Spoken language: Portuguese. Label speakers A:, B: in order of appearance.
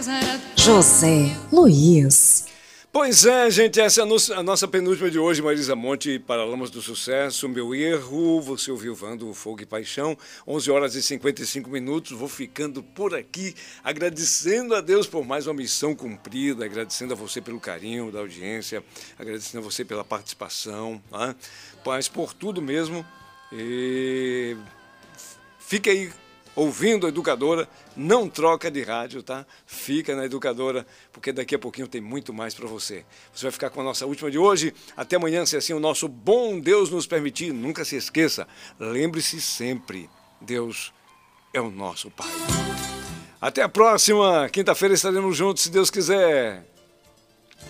A: José Luiz.
B: Pois é, gente, essa é a nossa penúltima de hoje, Marisa Monte, Paralamas do Sucesso, Meu Erro, você ouviu Vando, Fogo e Paixão, 11 horas e 55 minutos, vou ficando por aqui, agradecendo a Deus por mais uma missão cumprida, agradecendo a você pelo carinho da audiência, agradecendo a você pela participação, né? Mas por tudo mesmo, e fique aí ouvindo a Educadora, não troca de rádio, tá? Fica na Educadora, porque daqui a pouquinho tem muito mais para você. Você vai ficar com a nossa última de hoje. Até amanhã, se assim o nosso bom Deus nos permitir. Nunca se esqueça, lembre-se sempre, Deus é o nosso Pai. Até a próxima, quinta-feira estaremos juntos, se Deus quiser.